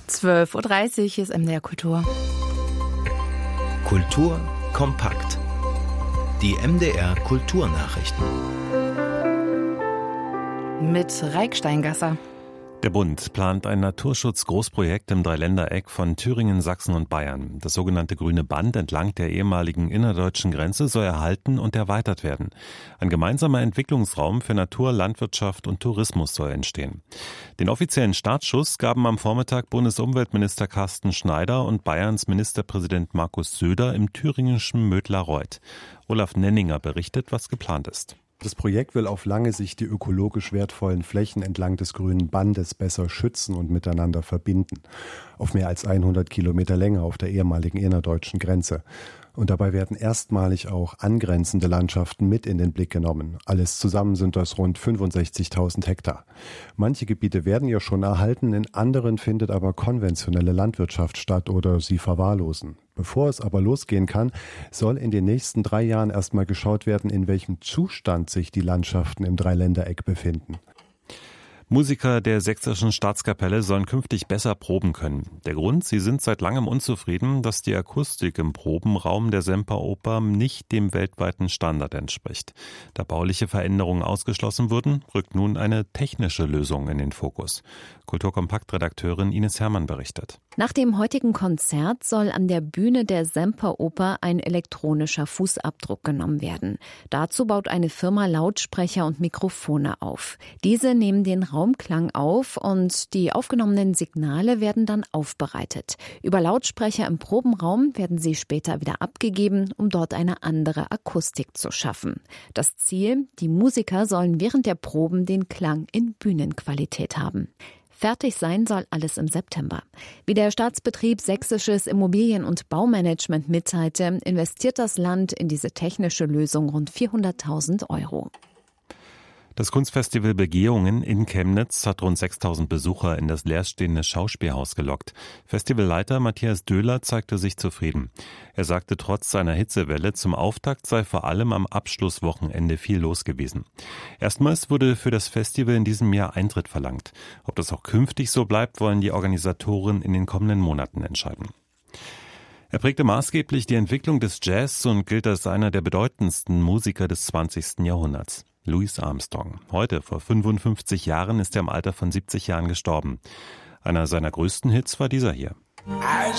12:30 Uhr ist MDR Kultur. Kultur kompakt. Die MDR Kulturnachrichten. Mit Raik Steingasser. Der Bund plant ein Naturschutz-Großprojekt im Dreiländereck von Thüringen, Sachsen und Bayern. Das sogenannte Grüne Band entlang der ehemaligen innerdeutschen Grenze soll erhalten und erweitert werden. Ein gemeinsamer Entwicklungsraum für Natur, Landwirtschaft und Tourismus soll entstehen. Den offiziellen Startschuss gaben am Vormittag Bundesumweltminister Carsten Schneider und Bayerns Ministerpräsident Markus Söder im thüringischen Mödlareuth. Olaf Nenninger berichtet, was geplant ist. Das Projekt will auf lange Sicht die ökologisch wertvollen Flächen entlang des Grünen Bandes besser schützen und miteinander verbinden. Auf mehr als 100 Kilometer Länge auf der ehemaligen innerdeutschen Grenze. Und dabei werden erstmalig auch angrenzende Landschaften mit in den Blick genommen. Alles zusammen sind das rund 65.000 Hektar. Manche Gebiete werden ja schon erhalten, in anderen findet aber konventionelle Landwirtschaft statt oder sie verwahrlosen. Bevor es aber losgehen kann, soll in den nächsten 3 Jahren erstmal geschaut werden, in welchem Zustand sich die Landschaften im Dreiländereck befinden. Musiker der Sächsischen Staatskapelle sollen künftig besser proben können. Der Grund: Sie sind seit langem unzufrieden, dass die Akustik im Probenraum der Semperoper nicht dem weltweiten Standard entspricht. Da bauliche Veränderungen ausgeschlossen wurden, rückt nun eine technische Lösung in den Fokus. Kulturkompakt-Redakteurin Ines Herrmann berichtet. Nach dem heutigen Konzert soll an der Bühne der Semperoper ein elektronischer Fußabdruck genommen werden. Dazu baut eine Firma Lautsprecher und Mikrofone auf. Diese nehmen den Raumklang auf und die aufgenommenen Signale werden dann aufbereitet. Über Lautsprecher im Probenraum werden sie später wieder abgegeben, um dort eine andere Akustik zu schaffen. Das Ziel: die Musiker sollen während der Proben den Klang in Bühnenqualität haben. Fertig sein soll alles im September. Wie der Staatsbetrieb Sächsisches Immobilien- und Baumanagement mitteilte, investiert das Land in diese technische Lösung rund 400.000 Euro. Das Kunstfestival Begehungen in Chemnitz hat rund 6.000 Besucher in das leerstehende Schauspielhaus gelockt. Festivalleiter Matthias Döhler zeigte sich zufrieden. Er sagte, trotz seiner Hitzewelle zum Auftakt sei vor allem am Abschlusswochenende viel los gewesen. Erstmals wurde für das Festival in diesem Jahr Eintritt verlangt. Ob das auch künftig so bleibt, wollen die Organisatoren in den kommenden Monaten entscheiden. Er prägte maßgeblich die Entwicklung des Jazz und gilt als einer der bedeutendsten Musiker des 20. Jahrhunderts. Louis Armstrong. Heute, vor 55 Jahren, ist er im Alter von 70 Jahren gestorben. Einer seiner größten Hits war dieser hier.